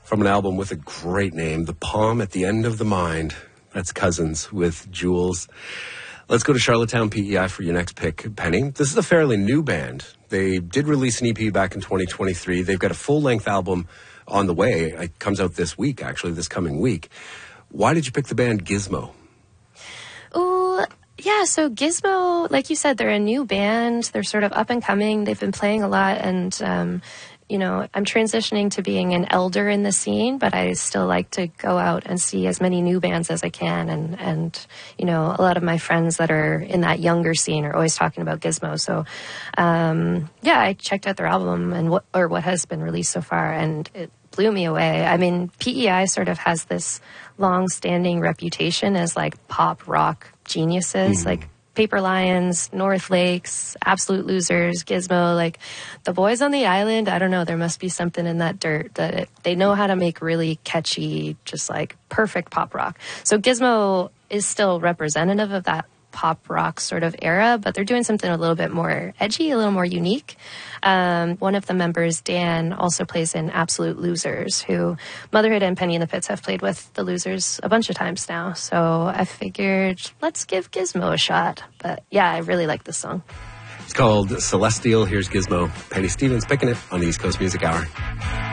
from an album with a great name, The Palm at the End of the Mind. That's Cousins with Jules. Let's go to Charlottetown PEI for your next pick, Penny. This is a fairly new band. They did release an EP back in 2023. They've got a full-length album on the way. It comes out this week, actually, this coming week. Why did you pick the band Gizmo? Oh, yeah, so Gizmo, like you said, they're a new band. They're sort of up and coming. They've been playing a lot, and you know, I'm transitioning to being an elder in the scene, but I still like to go out and see as many new bands as I can. And you know, a lot of my friends that are in that younger scene are always talking about Gizmo. So, yeah, I checked out their album and what has been released so far, and it blew me away. I mean, PEI sort of has this long-standing reputation as like pop rock geniuses, like Paper Lions, North Lakes, Absolute Losers, Gizmo, like the boys on the island. I don't know, there must be something in that dirt that they know how to make really catchy, just like perfect pop rock. So Gizmo is still representative of that pop rock sort of era, but they're doing something a little bit more edgy, a little more unique. One of the members, Dan, also plays in Absolute Losers, who Motherhood and Penny in the Pits have played with the Losers a bunch of times now. So I figured, let's give Gizmo a shot. But yeah, I really like this song. It's called Celestial. Here's Gizmo. Penny Stevens picking it on the East Coast Music Hour.